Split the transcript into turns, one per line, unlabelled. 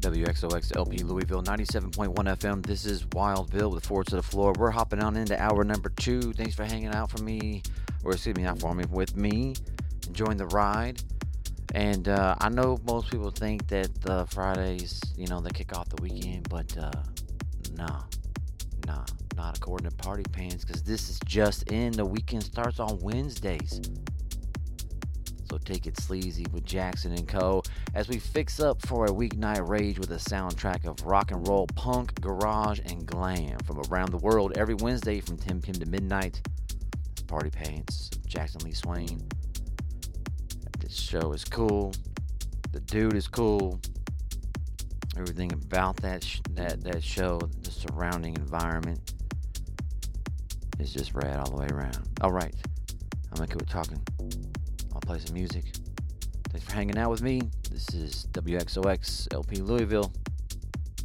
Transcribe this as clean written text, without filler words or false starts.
WXOX LP Louisville 97.1 FM. This is Wildville with Forward to the Floor. We're hopping on into hour number 2. Thanks for hanging out for me, or excuse me, not for me, with me, enjoying the ride. And I know most people think that Fridays, they kick off the weekend, but nah, not according to Party Pants, because this is just in. The weekend starts on Wednesdays. So take it sleazy with Jackson and Co. as we fix up for a weeknight rage with a soundtrack of rock and roll, punk, garage, and glam from around the world every Wednesday from 10 p.m. to midnight. It's Party Pants, Jackson Lee Swain. This show is cool. The dude is cool. Everything about that show, the surrounding environment, is just rad all the way around. All right, I'm gonna keep talking. I'll play some music. Thanks for hanging out with me. This is WXOX LP Louisville